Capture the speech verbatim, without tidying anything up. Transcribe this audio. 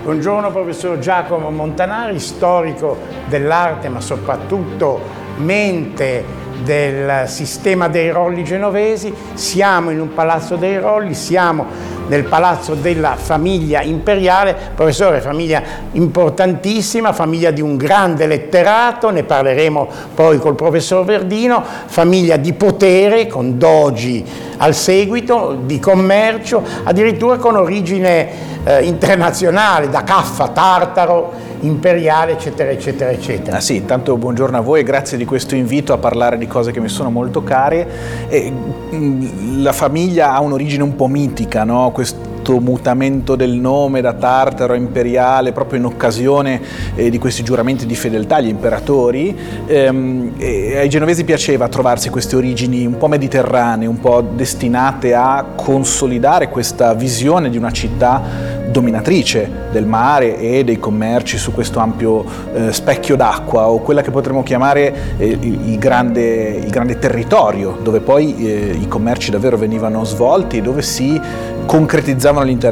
Buongiorno professor Giacomo Montanari, storico dell'arte ma soprattutto mente del sistema dei Rolli genovesi. Siamo in un palazzo dei Rolli, siamo nel palazzo della famiglia imperiale. Professore, famiglia importantissima, famiglia di un grande letterato, ne parleremo poi col professor Verdino, famiglia di potere con dogi al seguito, di commercio, addirittura con origine eh, internazionale, da Caffa, Tartaro, imperiale, eccetera, eccetera, eccetera. Ah sì, intanto buongiorno a voi e grazie di questo invito a parlare di cose che mi sono molto care. E, mh, la famiglia ha un'origine un po' mitica, no? Questo mutamento del nome da Tartaro a imperiale proprio in occasione eh, di questi giuramenti di fedeltà agli imperatori. Ehm, e ai genovesi piaceva trovarsi queste origini un po' mediterranee, un po' destinate a consolidare questa visione di una città dominatrice del mare e dei commerci su questo ampio eh, specchio d'acqua, o quella che potremmo chiamare eh, il, il, grande, il grande territorio dove poi eh, i commerci davvero venivano svolti e dove si concretizzavano all'interno